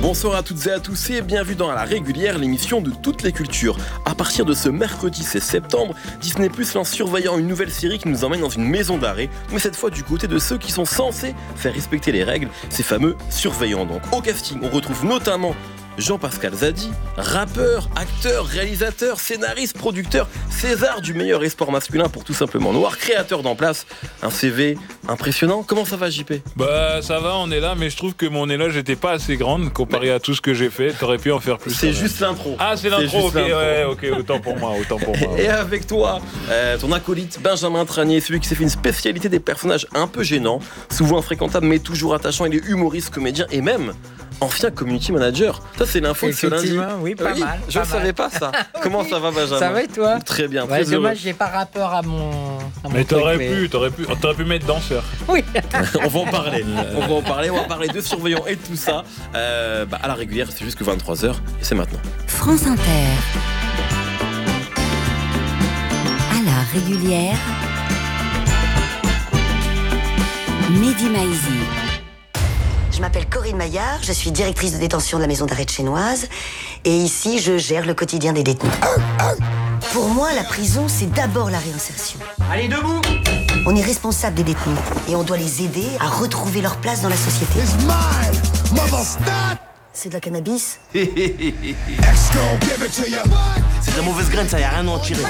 Bonsoir à toutes et à tous et bienvenue dans La Régulière, l'émission de toutes les cultures. À partir de ce mercredi 16 septembre, Disney+ lance Surveillant, une nouvelle série qui nous emmène dans une maison d'arrêt, mais cette fois du côté de ceux qui sont censés faire respecter les règles, ces fameux surveillants. Donc au casting, on retrouve notamment Jean-Pascal Zadi, rappeur, acteur, réalisateur, scénariste, producteur, César du meilleur espoir masculin pour Tout simplement Noir, créateur d'En Place, un CV impressionnant. Comment ça va, JP ? Bah ça va, on est là, mais je trouve que mon éloge n'était pas assez grande comparé à tout ce que j'ai fait. T'aurais pu en faire plus. C'est juste l'intro. Ah, c'est l'intro, ok, ouais, ok, autant pour moi. Et avec toi, ton acolyte Benjamin Tranier, celui qui s'est fait une spécialité des personnages un peu gênants, souvent infréquentables mais toujours attachants. Il est humoriste, comédien et même ancien community manager. Ça, c'est l'info de ce lundi. Oui, pas mal. Je ne savais pas ça. Comment ça va, Benjamin ? Ça va et toi ? Très bien, ouais, très dommage, j'ai pas rapport à mon. Mais t'aurais pu mettre danseur. Oui. On va en parler. On va parler de surveillants et tout ça. À la régulière, c'est jusque 23h et c'est maintenant. France Inter. À la régulière. Mehdi Maizi. Je m'appelle Corinne Maillard, je suis directrice de détention de la maison d'arrêt de Chénoise et ici je gère le quotidien des détenus. Pour moi, la prison, c'est d'abord la réinsertion. Allez, debout ! On est responsable des détenus et on doit les aider à retrouver leur place dans la société. C'est de la cannabis ? C'est de la mauvaise graine, ça y a rien à en tirer.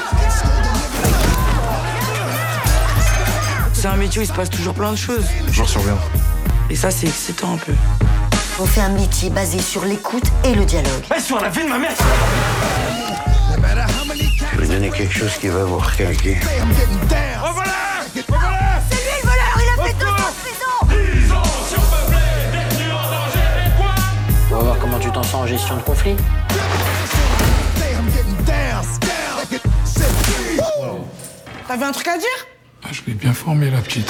C'est un métier où il se passe toujours plein de choses. Genre surveillant. Et ça, c'est excitant un peu. On fait un métier basé sur l'écoute et le dialogue. Sur la vie de ma mère. Je vais donner quelque chose qui va vous requinquer. Oh voilà. C'est lui le voleur, il a fait 2 ans de prison. On va voir comment tu t'en sors en gestion de conflit. T'avais un truc à dire ? Je l'ai bien formé, la petite.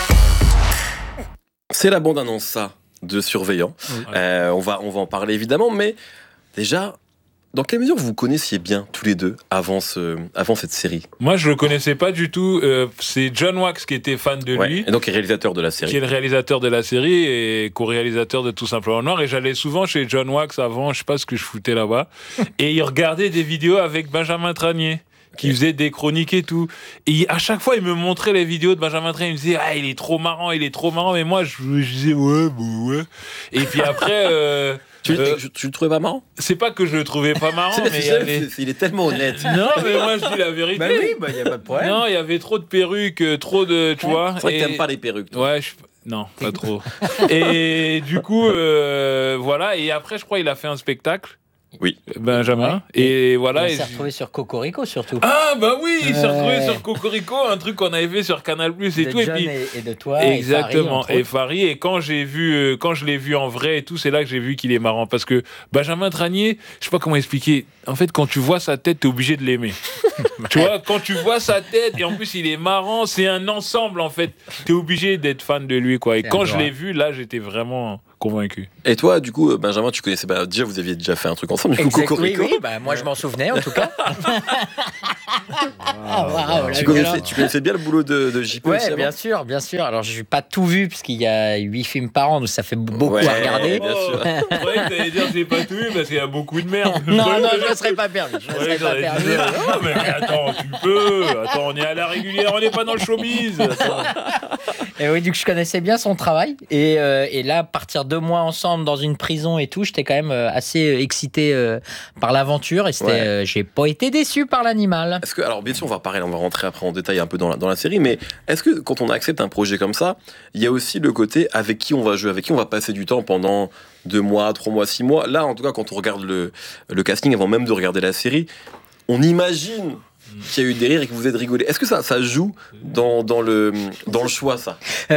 C'est la bande-annonce, ça, de Surveillant. On va en parler évidemment, mais déjà, dans quelle mesure vous connaissiez bien tous les deux avant cette série ? Moi, je le connaissais pas du tout. C'est John Wax qui était fan de lui. Et donc, réalisateur de la série. Qui est le réalisateur de la série et co-réalisateur de Tout simplement Noir. Et j'allais souvent chez John Wax avant, je sais pas ce que je foutais là-bas. Et il regardait des vidéos avec Benjamin Tranier, qui faisait des chroniques et tout. Et à chaque fois, il me montrait les vidéos de Benjamin Tranier. Il me disait, il est trop marrant. Mais moi, je disais, ouais. Et puis après... Tu le trouvais pas marrant ? C'est pas que je le trouvais pas marrant, mais il est tellement honnête. Non, mais moi, je dis la vérité. Bah oui, y a pas de problème. Non, il y avait trop de perruques, trop de... Tu vois. C'est vrai que t'aimes pas les perruques, toi. Ouais, non, pas trop. Et du coup, voilà. Et après, je crois qu'il a fait un spectacle. Oui. Benjamin. Ouais. Et voilà. Il s'est retrouvé sur Cocorico surtout. Ah bah oui, il s'est retrouvé sur Cocorico, un truc qu'on avait fait sur Canal+ et de tout. John et puis et de toi. exactement. Et Farid. Et quand je l'ai vu en vrai et tout, c'est là que j'ai vu qu'il est marrant parce que Benjamin Tranier, je sais pas comment expliquer. En fait, quand tu vois sa tête, t'es obligé de l'aimer. Tu vois, quand tu vois sa tête et en plus il est marrant, c'est un ensemble en fait. T'es obligé d'être fan de lui quoi. Et quand je l'ai vu, là, j'étais vraiment convaincu. Et toi, du coup, Benjamin, tu connaissais pas. Déjà, vous aviez déjà fait un truc ensemble. Du coup, Cocorico. Oui, moi je m'en souvenais en tout cas. Tu connaissais bien le boulot de JP aussi Ouais, bien sûr. Alors, je n'ai pas tout vu, parce qu'il y a 8 films par an, donc ça fait beaucoup à regarder. Bien sûr. Je croyais que t'allais dire j'ai pas tout vu parce qu'il y a beaucoup de merde. Non, je ne serais pas permis. Non, mais attends, tu peux. Attends, on est à la régulière, on n'est pas dans le showbiz. Et oui, du coup, je connaissais bien son travail. Et là, partir 2 mois ensemble dans une prison et tout, j'étais quand même assez excité par l'aventure. Et j'ai pas été déçu par l'animal. Est-ce que, alors bien sûr, on va rentrer après en détail un peu dans la série, mais est-ce que quand on accepte un projet comme ça, il y a aussi le côté avec qui on va jouer, avec qui on va passer du temps pendant 2 mois, 3 mois, 6 mois. Là, en tout cas, quand on regarde le casting avant même de regarder la série, on imagine qu'il y a eu des rires et que vous êtes rigolé. Est-ce que ça joue dans le choix, ça ?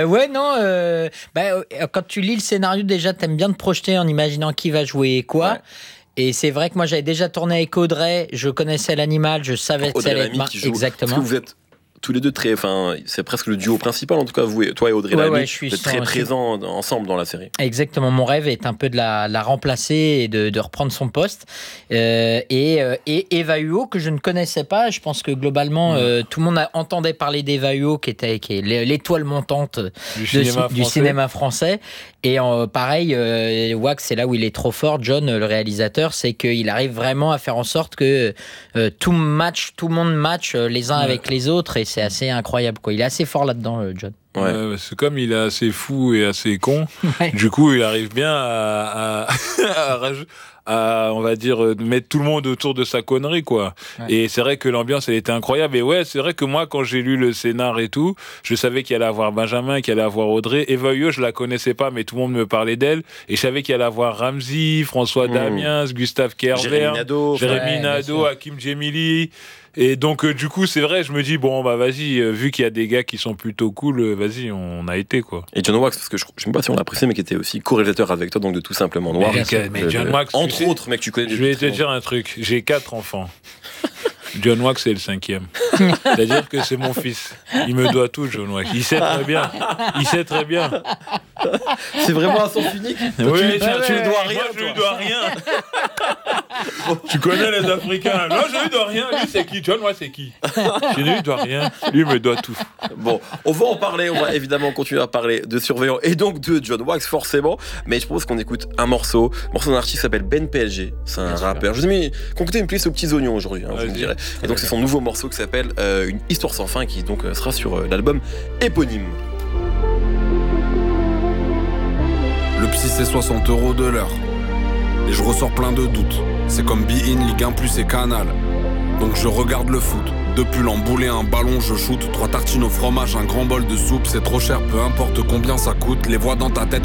Quand tu lis le scénario, déjà, t'aimes bien te projeter en imaginant qui va jouer quoi. Ouais. Et c'est vrai que moi, j'avais déjà tourné avec Audrey, je connaissais l'animal, je savais que ça allait être qui joue. exactement. Parce que vous êtes tous les deux très, enfin, c'est presque le duo principal en tout cas, toi et Audrey Lamy, vous êtes très présents ensemble dans la série. Exactement, mon rêve est un peu de la remplacer et de reprendre son poste. Et Eva Huot, que je ne connaissais pas, je pense que globalement tout le monde entendait parler d'Eva Huot, qui est l'étoile montante du cinéma français. Et pareil, Wax, c'est là où il est trop fort, John, le réalisateur, c'est qu'il arrive vraiment à faire en sorte que tout le monde match les uns avec les autres, et c'est assez incroyable, quoi. Il est assez fort là-dedans, John. Ouais. C'est comme il est assez fou et assez con, du coup il arrive bien à on va dire, mettre tout le monde autour de sa connerie, quoi. Ouais. Et c'est vrai que l'ambiance, elle était incroyable. Et ouais, c'est vrai que moi, quand j'ai lu le scénar et tout, je savais qu'il allait avoir Benjamin, qu'il allait avoir Audrey. Eva Huot, je la connaissais pas, mais tout le monde me parlait d'elle. Et je savais qu'il allait avoir Ramzy, François Damiens, Gustave Kervert, Jérémy Nadeau, Hakim Djemili. Et donc, du coup, c'est vrai, je me dis, bon, bah, vas-y, vu qu'il y a des gars qui sont plutôt cool, vas-y, on a été, quoi. Et John Wax, parce que je sais pas si on l'a apprécié, mais qui était aussi co-réalisateur avec toi, donc de Tout Simplement Noir. Mais John Wax, entre autres, mec, tu connais. Je vais te dire un truc, j'ai 4 enfants. John Wax, c'est le 5e. C'est-à-dire que c'est mon fils. Il me doit tout, John Wax. Il sait très bien. C'est vraiment un sens unique. Oui, tu lui dois rien. Moi, je lui dois rien. Tu connais les Africains. Non, je lui dois rien. Lui, c'est qui? John Wax, c'est qui? Je lui dois rien. Lui me doit tout. Bon, on va en parler. On va évidemment continuer à parler de Surveillant et donc de John Wax, forcément. Mais je propose qu'on écoute un morceau. Le morceau d'un artiste qui s'appelle Ben PLG. C'est un rappeur. Je vous ai mis concocté une playlist aux petits oignons aujourd'hui, je vous dirais. Et donc c'est son nouveau morceau qui s'appelle Une histoire sans fin, qui donc sera sur l'album éponyme. Le psy c'est 60 € de l'heure. Et je ressors plein de doutes. C'est comme Be-In, Ligue 1 Plus et Canal. Donc je regarde le foot. 2 pulls emboulés, un ballon, je shoot. 3 tartines au fromage, un grand bol de soupe. C'est trop cher, peu importe combien ça coûte. Les voix dans ta tête